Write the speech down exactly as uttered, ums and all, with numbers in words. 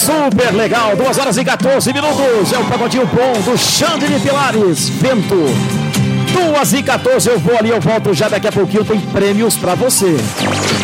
Super legal, duas horas e quatorze minutos. É o pagodinho bom do Xande de Pilares. Vento. duas e quatorze, eu vou ali, eu volto já daqui a pouquinho. Tem prêmios pra você.